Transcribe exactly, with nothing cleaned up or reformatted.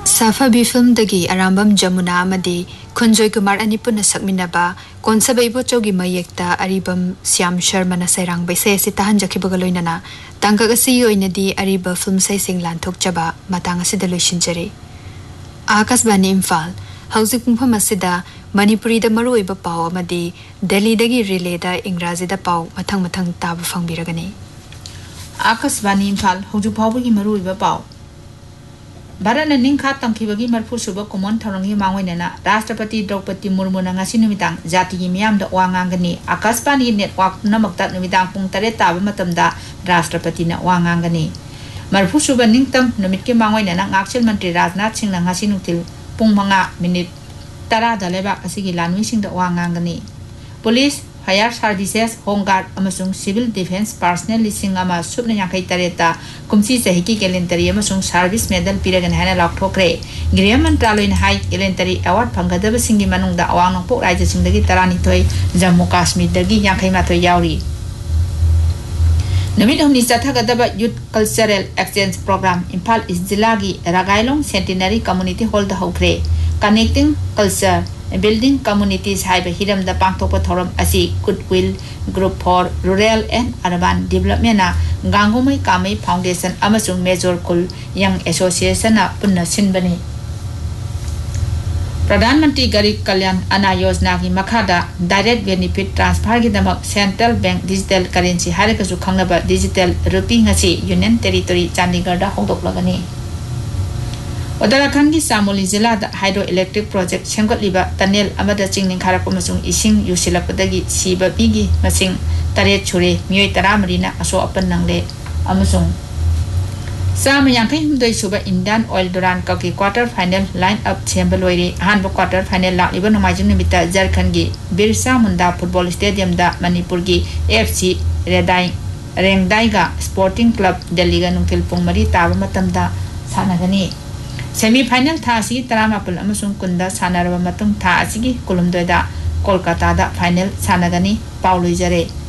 Safabi film dagi arambam Jamuna amadi Kunjoy Kumar ani punna sakminaba Konsabay bochogi mayekta aribam Siam Sharma na sayrang baise si tahan jakibagaloinana tangkagasi yoinadi ariba film say singlan thokjaba matang asida loishinjare Akasbani Imphal hauzik pungpham asida Manipuri da maruoiba paw amadi Delhi dagi relay da Ingraji da paw mathang mathang tabu fangbiragani Akasbani Imphal haujuk pawbagi maruoiba paw Barana Ninka Tankibagi Marfu Suba Common Tarangi Mawinana, Rastrapati Dropati Murmuna Sinumitang, Zati Miam the Wangangani, Akaspani network Namakta Numitang Puntareta Matamda, Rastrapati na Wangangani. Marfu Suba Nintam, Numiki Mawinana, Axel Mantri Raznat Sing Hasinutil, Pumanga, Minute Tara the Leba Asigilan wishing the Wangangani. Police, Fire Services, Home Guard, Amasung Civil Defense Personnel Lising Ama Subnayakai Tareta, Kumsi Sahiki Kelentary Amasung Service Medal Piragan Hana Lok Tokre, Griaman Tralo in High Kelentary Award Pangadaba Singi Manung da Awang Pok Raja Sing the Gitarani Toy, Jammu Kashmir, the Giyakai Mato Yauri. Namid of Nisatagadaba Youth Cultural Exchange Program, Impal is Zilagi, Ragailong Centenary Community Hall the Hokre, Connecting Culture. Building communities have hidden the Pangtopa Thorum Asi Goodwill Group for Rural and Urban Development Gangumai Kami Foundation Amasung Major Kul Young Association Punna Sinbani Pradhan Mantri Garib Kalyan Ana Yojana ki Makhada Direct Benefit Transfer Gidamak Central Bank Digital Currency Harakasu Khangnaba Digital Rupee Ngasi Union Territory Chandigarh da Hongdoklagani Uttarakhand ki Samoli Zilla da Hydroelectric Project Sengkotliba Tunnel amada chingning kharap amasung ising yusilakpadagi siba bigi masing taret chure mioi taramari na aso apan nangle amasung Sama yangkai humdoi suba Indian Oil Duran Kaki quarter final line up chemba loire hanbo quarter final lak liba namajing nimita Jharkhand gi Birsa Munda Football Stadium da Manipur gi A F C Redai Rengdai ga Sporting Club Delhi ga nungtil pungmari taba matamda sanagani Semi final tha si taramapul amasung kunda sanaraba matung tha asigi Kolumdoi da Kolkata da final sanagani Paulo Jare